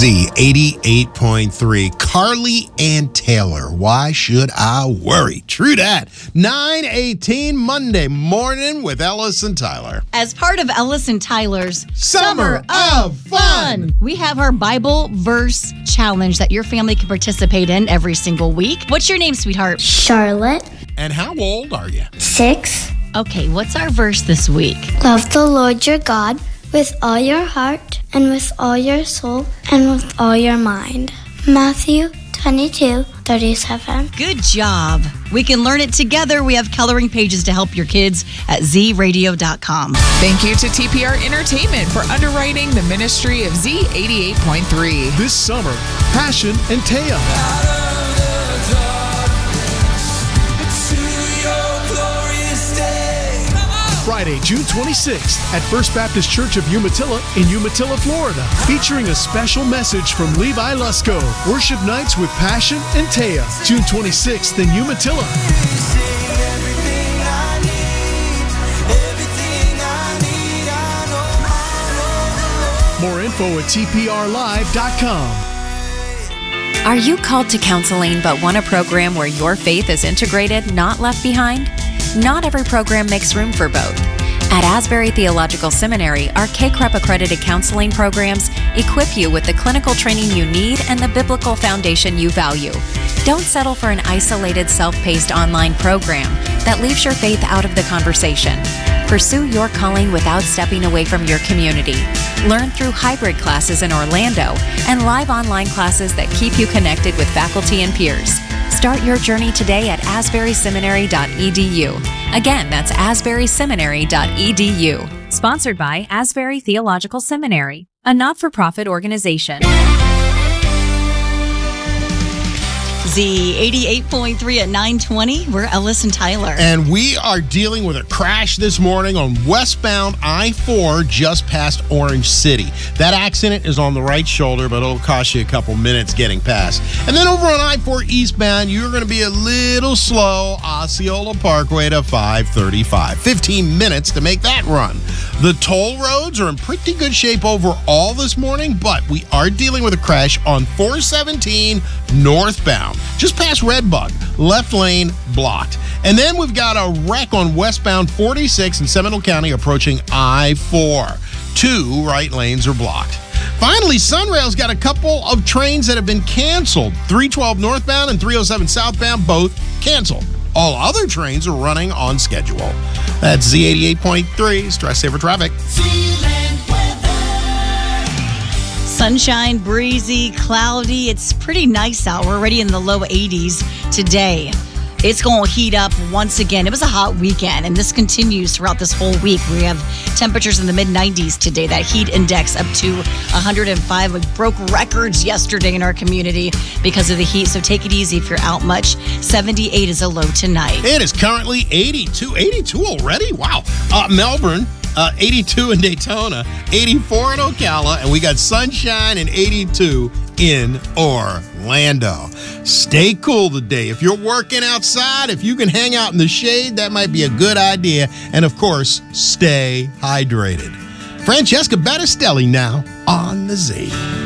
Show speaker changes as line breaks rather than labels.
Z 88.3. Carly and Taylor. Why should I worry? True that. 9:18 Monday morning with Ellis and Tyler.
As part of Ellis and Tyler's
Summer of Fun,
we have our Bible verse challenge that your family can participate in every single week. What's your name, sweetheart?
Charlotte,
And how old are you?
6.
Okay, what's our verse this week?
Love the Lord your God with all your heart and with all your soul and with all your mind. Matthew 22:37.
Good job. We can learn it together. We have coloring pages to help your kids at zradio.com.
Thank you to TPR Entertainment for underwriting the ministry of Z88.3.
This summer, Passion and Taya. Friday, June 26th at First Baptist Church of Umatilla in Umatilla, Florida. Featuring a special message from Levi Lusko. Worship nights with Passion and Taya. June 26th in Umatilla. More info at tprlive.com.
Are you called to counseling but want a program where your faith is integrated, not left behind? Not every program makes room for both. At Asbury Theological Seminary, our K-CREP accredited counseling programs equip you with the clinical training you need and the biblical foundation you value. Don't settle for an isolated, self-paced online program that leaves your faith out of the conversation. Pursue your calling without stepping away from your community. Learn through hybrid classes in Orlando and live online classes that keep you connected with faculty and peers. Start your journey today at asburyseminary.edu. Again, that's asburyseminary.edu. Sponsored by Asbury Theological Seminary, a not-for-profit organization.
Z88.3 at 9:20. We're Ellis and Tyler.
And we are dealing with a crash this morning on westbound I-4 just past Orange City. That accident is on the right shoulder, but it'll cost you a couple minutes getting past. And then over on I-4 eastbound, you're going to be a little slow, Osceola Parkway to 535. 15 minutes to make that run. The toll roads are in pretty good shape overall this morning, but we are dealing with a crash on 417 northbound. Just past Redbug, left lane blocked. And then we've got a wreck on westbound 46 in Seminole County approaching I-4. 2 right lanes are blocked. Finally, Sunrail's got a couple of trains that have been canceled. 312 northbound and 307 southbound, both canceled. All other trains are running on schedule. That's Z88.3, Stress Saver Traffic.
Sunshine, breezy, cloudy. It's pretty nice out. We're already in the low 80s today. It's going to heat up once again. It was a hot weekend, and this continues throughout this whole week. We have temperatures in the mid-90s today. That heat index up to 105. We broke records yesterday in our community because of the heat, so take it easy if you're out much. 78 is a low tonight.
It is currently 82. 82 already? Wow. Melbourne. 82 in Daytona, 84 in Ocala, and we got sunshine and 82 in Orlando. Stay cool today. If you're working outside, if you can hang out in the shade, that might be a good idea. And of course, stay hydrated. Francesca Battistelli now on the Z.